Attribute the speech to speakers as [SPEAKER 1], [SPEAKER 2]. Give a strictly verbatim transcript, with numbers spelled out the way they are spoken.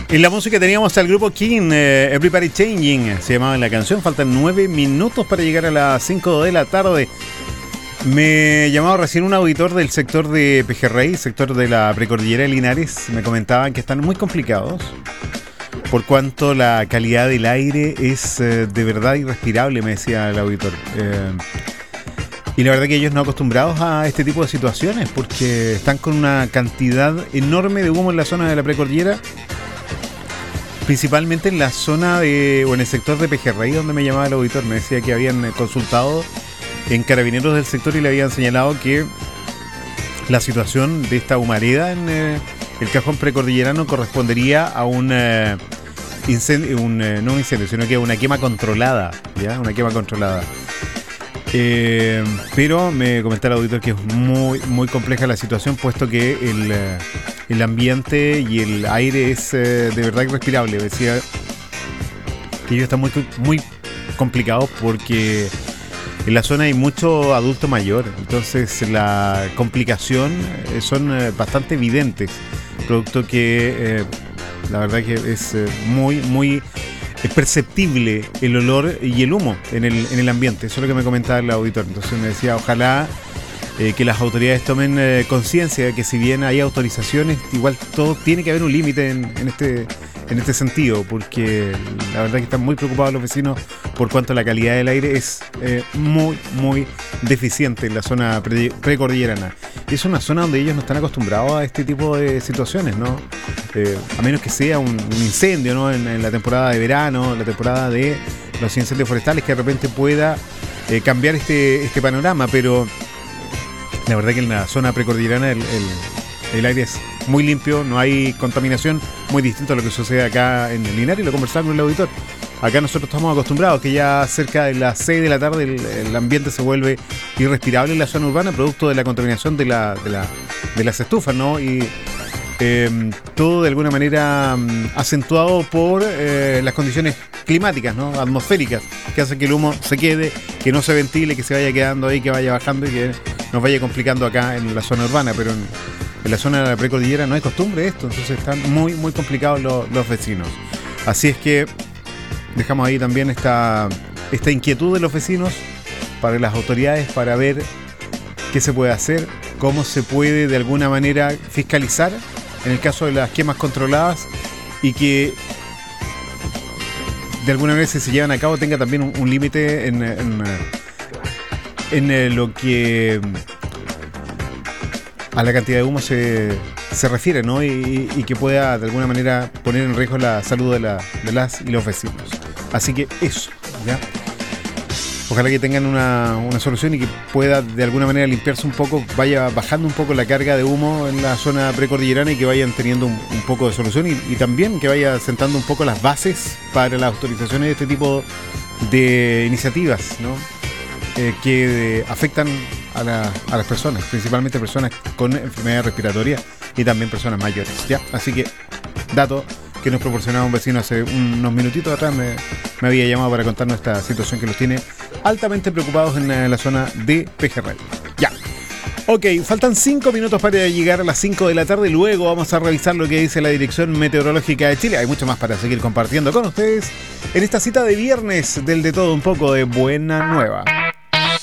[SPEAKER 1] En la música teníamos al grupo King, eh, Everybody Changing, se llamaba la canción. Faltan nueve minutos para llegar a las cinco de la tarde. Me llamaba recién un auditor del sector de Pejerrey, sector de la precordillera de Linares. Me comentaban que están muy complicados por cuanto la calidad del aire es eh, de verdad irrespirable, me decía el auditor. Eh, y la verdad que ellos no acostumbrados a este tipo de situaciones porque están con una cantidad enorme de humo en la zona de la precordillera. Principalmente en la zona de, o en el sector de Pejerrey, donde me llamaba el auditor. Me decía que habían consultado en carabineros del sector y le habían señalado que la situación de esta humareda en eh, el cajón precordillerano correspondería a un eh, incendio, un, eh, no un incendio, sino que a una quema controlada, ¿ya? Una quema controlada. Eh, pero me comentaba el auditor que es muy, muy compleja la situación, puesto que el, el ambiente y el aire es eh, de verdad irrespirable. Decía que ellos están muy, muy complicados porque en la zona hay mucho adulto mayor, entonces la complicación eh, son eh, bastante evidentes, producto que eh, la verdad que es eh, muy, muy... es perceptible el olor y el humo en el, en el ambiente. Eso es lo que me comentaba el auditor. Entonces me decía, ojalá eh, que las autoridades tomen eh, conciencia de que si bien hay autorizaciones, igual todo tiene que haber un límite en, en, este, en este sentido, porque la verdad que están muy preocupados los vecinos por cuanto la calidad del aire es eh, muy, muy deficiente en la zona pre- precordillerana. Es una zona donde ellos no están acostumbrados a este tipo de situaciones, ¿no? Eh, a menos que sea un, un incendio, ¿no? En, en la temporada de verano, la temporada de los incendios forestales, que de repente pueda eh, cambiar este, este panorama, pero la verdad que en la zona precordillerana el, el, el aire es muy limpio, no hay contaminación, muy distinto a lo que sucede acá en el Linares, y lo conversaba con el auditor. Acá nosotros estamos acostumbrados que ya cerca de las seis de la tarde el, el ambiente se vuelve irrespirable en la zona urbana, producto de la contaminación de, la, de, la, de las estufas, ¿no? Y eh, todo de alguna manera um, acentuado por eh, las condiciones climáticas, ¿no? Atmosféricas, que hacen que el humo se quede, que no se ventile, que se vaya quedando ahí, que vaya bajando y que nos vaya complicando acá en la zona urbana, pero en, en la zona de la precordillera no hay costumbre de esto, entonces están muy, muy complicados los, los vecinos. Así es que dejamos ahí también esta, esta inquietud de los vecinos para las autoridades, para ver qué se puede hacer, cómo se puede de alguna manera fiscalizar en el caso de las quemas controladas, y que de alguna manera, si se llevan a cabo, tenga también un, un límite en, en, en lo que a la cantidad de humo se, se refiere, ¿no? Y, y que pueda de alguna manera poner en riesgo la salud de, la, de las y los vecinos. Así que eso, ¿ya? Ojalá que tengan una, una solución y que pueda de alguna manera limpiarse un poco, vaya bajando un poco la carga de humo en la zona precordillerana y que vayan teniendo un, un poco de solución, y, y también que vaya sentando un poco las bases para las autorizaciones de este tipo de iniciativas, ¿no? Eh, que afectan a, la, a las personas, principalmente personas con enfermedad respiratoria y también personas mayores, ¿ya? Así que, dato que nos proporcionaba un vecino hace unos minutitos atrás, me, me había llamado para contarnos esta situación que los tiene altamente preocupados en la, en la zona de Pejerrey. Ya. Ok, faltan cinco minutos para llegar a las cinco de la tarde. Luego vamos a revisar lo que dice la Dirección Meteorológica de Chile. Hay mucho más para seguir compartiendo con ustedes en esta cita de viernes del De Todo Un Poco de Buena Nueva.